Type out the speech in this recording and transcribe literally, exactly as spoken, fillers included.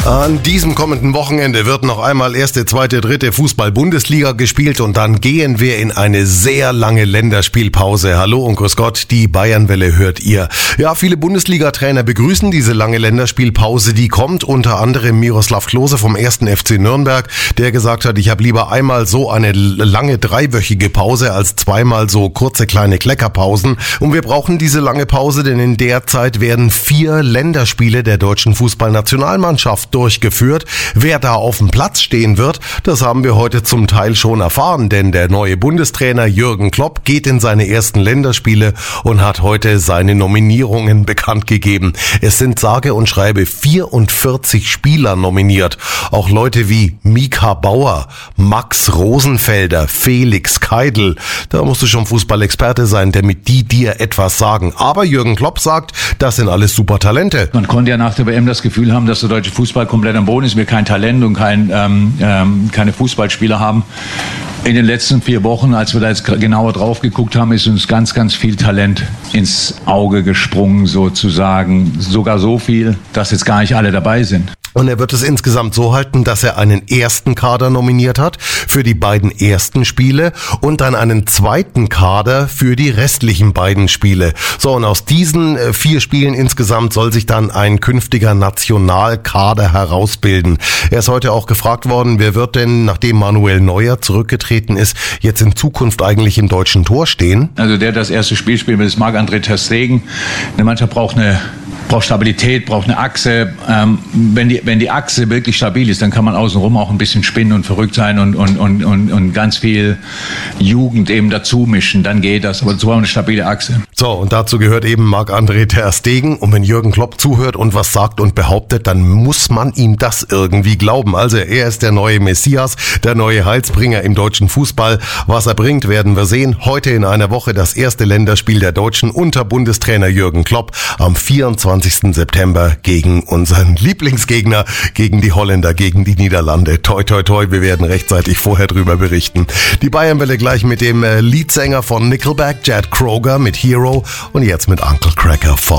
An diesem kommenden Wochenende wird noch einmal erste, zweite, dritte Fußball-Bundesliga gespielt und dann gehen wir in eine sehr lange Länderspielpause. Hallo und grüß Gott, die Bayernwelle hört ihr. Ja, viele Bundesliga-Trainer begrüßen diese lange Länderspielpause, die kommt. Unter anderem Miroslav Klose vom ersten F C Nürnberg, der gesagt hat, ich habe lieber einmal so eine lange dreiwöchige Pause als zweimal so kurze kleine Kleckerpausen. Und wir brauchen diese lange Pause, denn in der Zeit werden vier Länderspiele der deutschen Fußballnationalmannschaft durchgeführt. Wer da auf dem Platz stehen wird, das haben wir heute zum Teil schon erfahren, denn der neue Bundestrainer Jürgen Klopp geht in seine ersten Länderspiele und hat heute seine Nominierungen bekannt gegeben. Es sind sage und schreibe vierundvierzig Spieler nominiert. Auch Leute wie Mika Bauer, Max Rosenfelder, Felix Keidl. Da musst du schon Fußballexperte sein, damit die dir etwas sagen. Aber Jürgen Klopp sagt, das sind alles super Talente. Man konnte ja nach der W M das Gefühl haben, dass der deutsche Fußball komplett am Boden ist, wir kein Talent und kein, ähm, ähm, keine Fußballspieler haben. In den letzten vier Wochen, als wir da jetzt genauer drauf geguckt haben, ist uns ganz, ganz viel Talent ins Auge gesprungen sozusagen. Sogar so viel, dass jetzt gar nicht alle dabei sind. Und er wird es insgesamt so halten, dass er einen ersten Kader nominiert hat für die beiden ersten Spiele und dann einen zweiten Kader für die restlichen beiden Spiele. So, und aus diesen vier Spielen insgesamt soll sich dann ein künftiger Nationalkader herausbilden. Er ist heute auch gefragt worden, wer wird denn, nachdem Manuel Neuer zurückgetreten ist, jetzt in Zukunft eigentlich im deutschen Tor stehen? Also der das erste Spiel spielt, das ist Marc-André ter Stegen. Eine Mannschaft braucht eine braucht Stabilität, braucht eine Achse. Ähm, wenn die wenn die Achse wirklich stabil ist, dann kann man außenrum auch ein bisschen spinnen und verrückt sein und und und und, und ganz viel Jugend eben dazu mischen. Dann geht das. Aber so eine stabile Achse. So, und dazu gehört eben Marc-André ter Stegen. Und wenn Jürgen Klopp zuhört und was sagt und behauptet, dann muss man ihm das irgendwie glauben. Also er ist der neue Messias, der neue Heilsbringer im deutschen Fußball. Was er bringt, werden wir sehen. Heute in einer Woche das erste Länderspiel der Deutschen unter Bundestrainer Jürgen Klopp am vierundzwanzigsten September gegen unseren Lieblingsgegner, gegen die Holländer, gegen die Niederlande. Toi, toi, toi, wir werden rechtzeitig vorher drüber berichten. Die Bayernwelle gleich mit dem Leadsänger von Nickelback, Chad Kroeger mit Hero und jetzt mit Uncle Cracker voll.